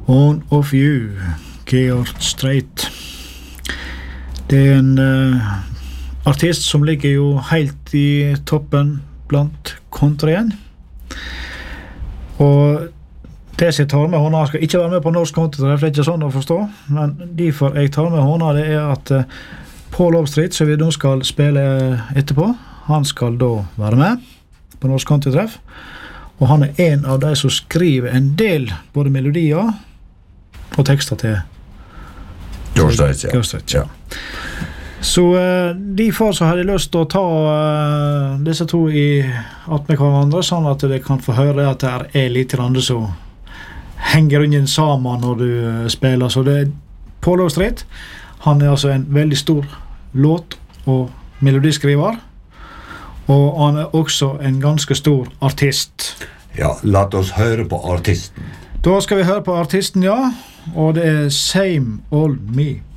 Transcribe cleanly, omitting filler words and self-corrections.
One of You, Georg Strait. Det en artist som ligger jo helt i toppen blant countryen. Og det som jeg tar med hånda, skal ikke være med på norsk country, det ikke sånn å forstå, men derfor jeg tar med hånda, det at Paul Obstreet, som vi nå skal spille etterpå, han skal da være med på norsk country-treff, og han en av de som skriver en del både melodier og tekster til Georg Strait, ja. Så derfor så hadde jeg lyst til å ta disse to i at med hverandre, sånn at de kan få høre at det litt andre som henger inn sammen når du spiller. Så det Paul Obstreet, han altså en veldig stor låt- og melodiskriver, og han også en ganske stor artist. Ja, la oss høre på artisten. Da skal vi høre på artisten, ja, og det Same Old Me.